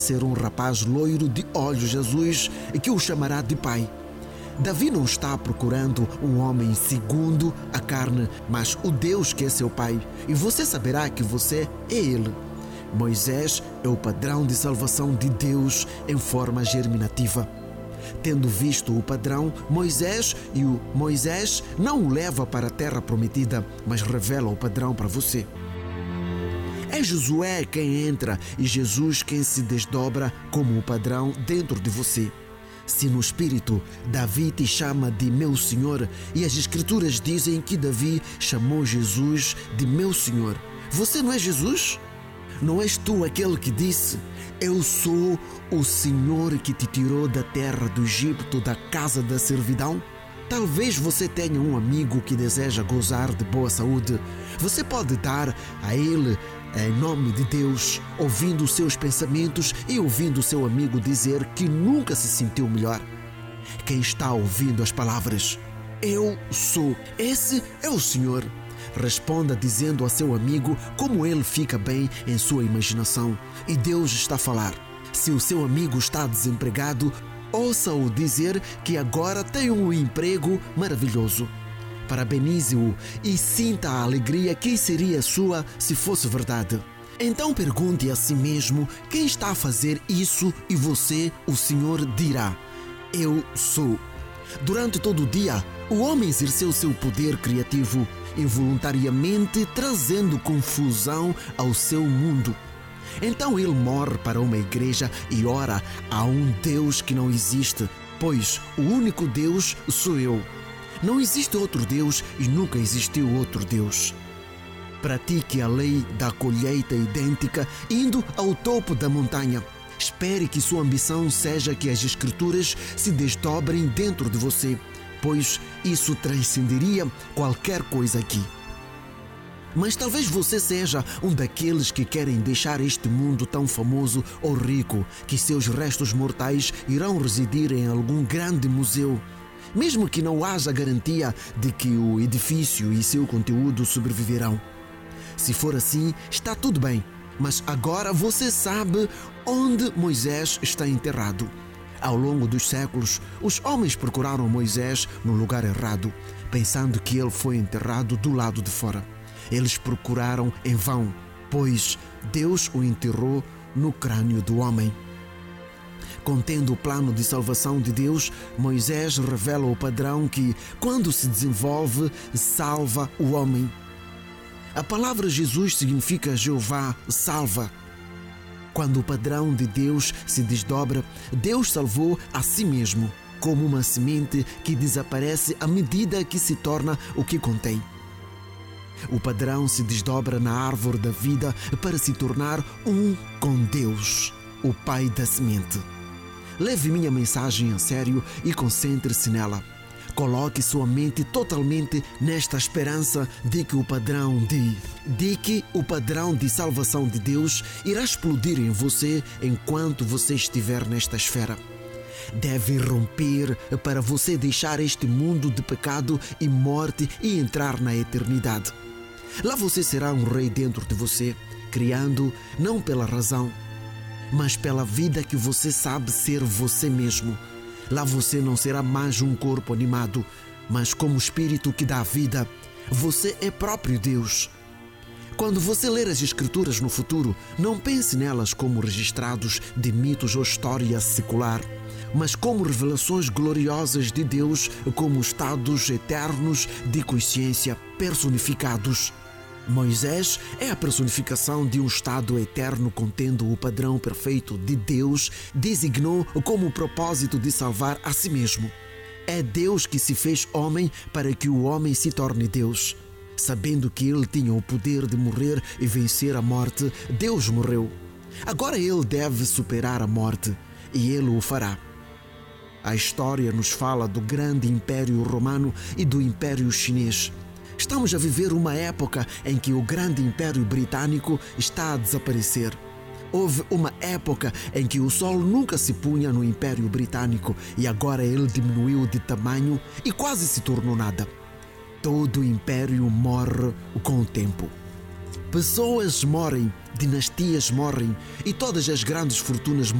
ser um rapaz loiro de olhos azuis que o chamará de pai. Davi não está procurando um homem segundo a carne, mas o Deus que é seu pai, e você saberá que você é ele. Moisés é o padrão de salvação de Deus em forma germinativa. Tendo visto o padrão, Moisés não o leva para a terra prometida, mas revela o padrão para você. É Josué quem entra e Jesus quem se desdobra como o padrão dentro de você. Se no Espírito Davi te chama de meu Senhor e as Escrituras dizem que Davi chamou Jesus de meu Senhor, você não é Jesus? Não és tu aquele que disse: eu sou o Senhor que te tirou da terra do Egito, da casa da servidão? Talvez você tenha um amigo que deseja gozar de boa saúde. Você pode dar a ele, em nome de Deus, ouvindo os seus pensamentos e ouvindo o seu amigo dizer que nunca se sentiu melhor. Quem está ouvindo as palavras eu sou, esse é o Senhor. Responda dizendo a seu amigo como ele fica bem em sua imaginação. E Deus está a falar. Se o seu amigo está desempregado, ouça-o dizer que agora tem um emprego maravilhoso. Parabenize-o e sinta a alegria que seria sua se fosse verdade. Então pergunte a si mesmo quem está a fazer isso e você, o Senhor, dirá: eu sou. Durante todo o dia, o homem exerceu seu poder criativo, involuntariamente trazendo confusão ao seu mundo. Então ele morre para uma igreja e ora a um Deus que não existe, pois o único Deus sou eu. Não existe outro Deus e nunca existiu outro Deus. Pratique a lei da colheita idêntica indo ao topo da montanha. Espere que sua ambição seja que as Escrituras se desdobrem dentro de você, pois isso transcenderia qualquer coisa aqui. Mas talvez você seja um daqueles que querem deixar este mundo tão famoso ou rico que seus restos mortais irão residir em algum grande museu, mesmo que não haja garantia de que o edifício e seu conteúdo sobreviverão. Se for assim, está tudo bem, mas agora você sabe onde Moisés está enterrado. Ao longo dos séculos, os homens procuraram Moisés no lugar errado, pensando que ele foi enterrado do lado de fora. Eles procuraram em vão, pois Deus o enterrou no crânio do homem. Contendo o plano de salvação de Deus, Moisés revela o padrão que, quando se desenvolve, salva o homem. A palavra Jesus significa Jeová salva. Quando o padrão de Deus se desdobra, Deus salvou a si mesmo, como uma semente que desaparece à medida que se torna o que contém. O padrão se desdobra na árvore da vida para se tornar um com Deus, o Pai da semente. Leve minha mensagem a sério e concentre-se nela. Coloque sua mente totalmente nesta esperança de que o padrão de salvação de Deus irá explodir em você enquanto você estiver nesta esfera. Deve romper para você deixar este mundo de pecado e morte e entrar na eternidade. Lá você será um rei dentro de você, criando não pela razão, mas pela vida que você sabe ser você mesmo. Lá você não será mais um corpo animado, mas como o Espírito que dá vida. Você é próprio Deus. Quando você ler as Escrituras no futuro, não pense nelas como registrados de mitos ou história secular, mas como revelações gloriosas de Deus, como estados eternos de consciência personificados. Moisés é a personificação de um estado eterno contendo o padrão perfeito de Deus, designou como o propósito de salvar a si mesmo. É Deus que se fez homem para que o homem se torne Deus. Sabendo que ele tinha o poder de morrer e vencer a morte, Deus morreu. Agora ele deve superar a morte, e ele o fará. A história nos fala do grande Império Romano e do Império Chinês. Estamos a viver uma época em que o grande Império Britânico está a desaparecer. Houve uma época em que o sol nunca se punha no Império Britânico e agora ele diminuiu de tamanho e quase se tornou nada. Todo o império morre com o tempo. Pessoas morrem, dinastias morrem e todas as grandes fortunas